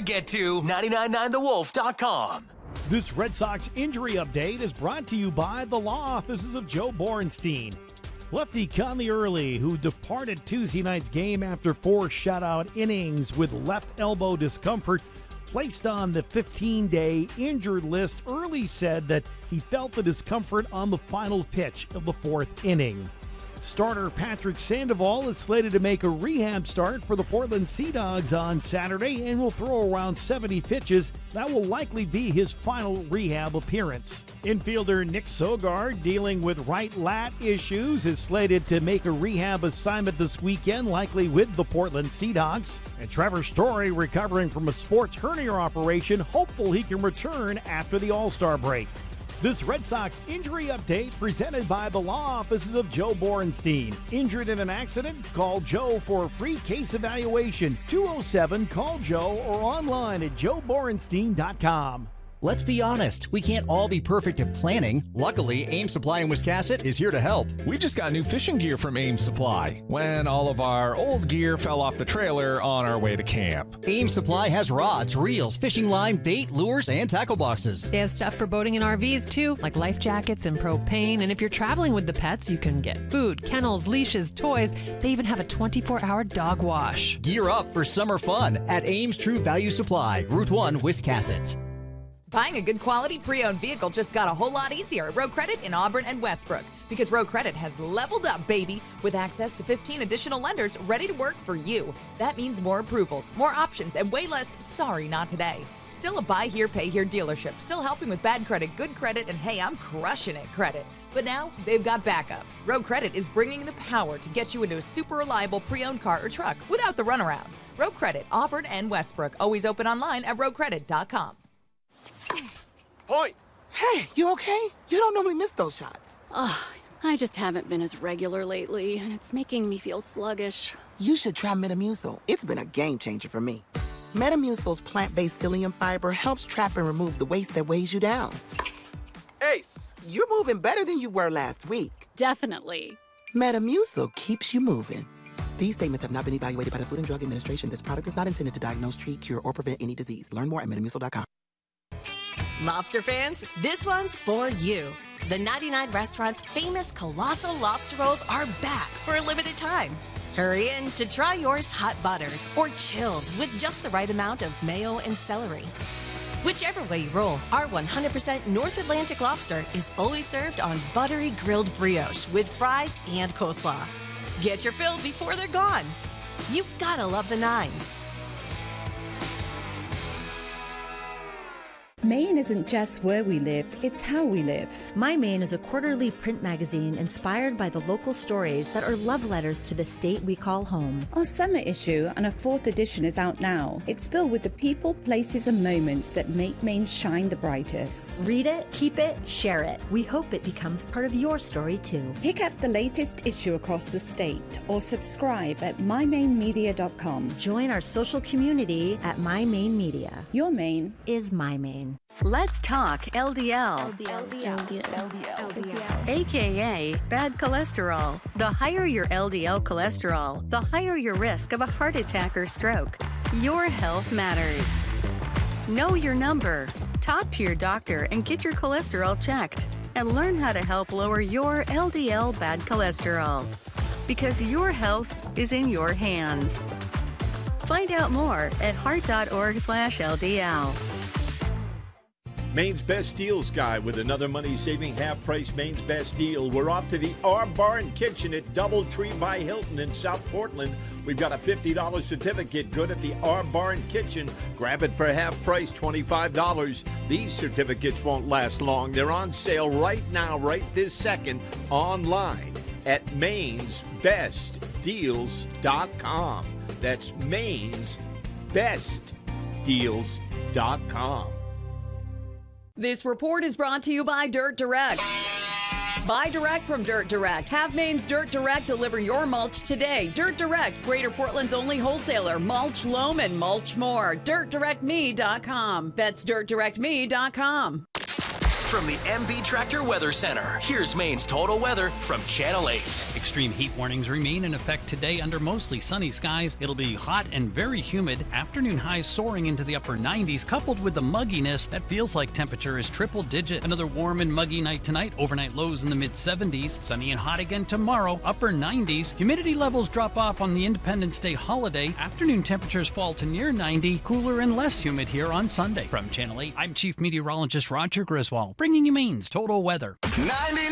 get to 999thewolf.com. This Red Sox injury update is brought to you by the law offices of Joe Borenstein. Lefty Conley Early, who departed Tuesday night's game after 4 shutout innings with left elbow discomfort, placed on the 15-day injured list. Early said that he felt the discomfort on the final pitch of the 4th inning. Starter Patrick Sandoval is slated to make a rehab start for the Portland Sea Dogs on Saturday and will throw around 70 pitches. That will likely be his final rehab appearance. Infielder Nick Sogard, dealing with right lat issues, is slated to make a rehab assignment this weekend, likely with the Portland Sea Dogs. And Trevor Story, recovering from a sports hernia operation, hopeful he can return after the All-Star break. This Red Sox injury update presented by the law offices of Joe Borenstein. Injured in an accident? Call Joe for a free case evaluation. 207-CALL-JOE or online at joeborenstein.com. Let's be honest, we can't all be perfect at planning. Luckily, Ames Supply in Wiscasset is here to help. We just got new fishing gear from Ames Supply when all of our old gear fell off the trailer on our way to camp. Ames Supply has rods, reels, fishing line, bait, lures, and tackle boxes. They have stuff for boating and RVs too, like life jackets and propane. And if you're traveling with the pets, you can get food, kennels, leashes, toys. They even have a 24-hour dog wash. Gear up for summer fun at Ames True Value Supply, Route 1, Wiscasset. Buying a good quality pre-owned vehicle just got a whole lot easier at Road Credit in Auburn and Westbrook, because Road Credit has leveled up, baby, with access to 15 additional lenders ready to work for you. That means more approvals, more options, and way less sorry not today. Still a buy here, pay here dealership, still helping with bad credit, good credit, and hey, I'm crushing it credit. But now they've got backup. Road Credit is bringing the power to get you into a super reliable pre-owned car or truck without the runaround. Road Credit, Auburn and Westbrook, always open online at roadcredit.com. Point. Hey, you okay? You don't normally miss those shots. I just haven't been as regular lately, and it's making me feel sluggish. You should try Metamucil. It's been a game changer for me. Metamucil's plant-based psyllium fiber helps trap and remove the waste that weighs you down. Ace. You're moving better than you were last week. Definitely. Metamucil keeps you moving. These statements have not been evaluated by the Food and Drug Administration. This product is not intended to diagnose, treat, cure, or prevent any disease. Learn more at Metamucil.com. Lobster fans, this one's for you. The 99 Restaurant's famous Colossal Lobster Rolls are back for a limited time. Hurry in to try yours hot buttered or chilled with just the right amount of mayo and celery. Whichever way you roll, our 100% North Atlantic lobster is always served on buttery grilled brioche with fries and coleslaw. Get your fill before they're gone. You gotta love the nines. Maine isn't just where we live, it's how we live. My Maine is a quarterly print magazine inspired by the local stories that are love letters to the state we call home. Our summer issue and a 4th edition is out now. It's filled with the people, places, and moments that make Maine shine the brightest. Read it, keep it, share it. We hope it becomes part of your story too. Pick up the latest issue across the state or subscribe at mymainmedia.com. Join our social community at My Maine Media. Your Maine is my Maine. Let's talk LDL. AKA bad cholesterol. The higher your LDL cholesterol, the higher your risk of a heart attack or stroke. Your health matters. Know your number. Talk to your doctor and get your cholesterol checked. And learn how to help lower your LDL bad cholesterol. Because your health is in your hands. Find out more at heart.org/LDL. Maine's Best Deals guy with another money-saving half-price Maine's Best Deal. We're off to the R Bar and Kitchen at Doubletree by Hilton in South Portland. We've got a $50 certificate good at the R Bar and Kitchen. Grab it for half price, $25. These certificates won't last long. They're on sale right now, right this second, online at mainsbestdeals.com. That's mainsbestdeals.com. This report is brought to you by Dirt Direct. Buy direct from Dirt Direct. Have Maine's Dirt Direct deliver your mulch today. Dirt Direct, Greater Portland's only wholesaler. Mulch, loam, and mulch more. DirtDirectMe.com. That's DirtDirectMe.com. From the MB Tractor Weather Center, here's Maine's total weather from Channel 8. Extreme heat warnings remain in effect today under mostly sunny skies. It'll be hot and very humid. Afternoon highs soaring into the upper 90s, coupled with the mugginess that feels like temperature is triple digit. Another warm and muggy night tonight. Overnight lows in the mid 70s. Sunny and hot again tomorrow, upper 90s. Humidity levels drop off on the Independence Day holiday. Afternoon temperatures fall to near 90. Cooler and less humid here on Sunday. From Channel 8, I'm Chief Meteorologist Roger Griswold, bringing you Maine's total weather. 90